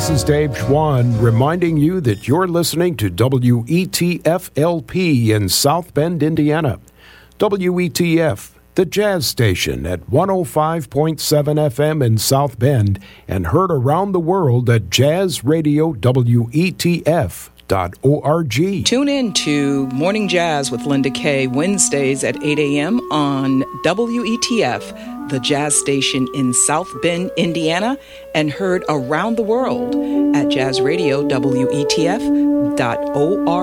This is Dave Schwann reminding you that you're listening to WETF-LP in South Bend, Indiana. WETF, the jazz station at 105.7 FM in South Bend and heard around the world at jazzradiowetf.org. Tune in to Morning Jazz with Linda Kay, Wednesdays at 8 a.m. on WETF, the jazz station in South Bend, Indiana, and heard around the world at jazzradiowetf.org.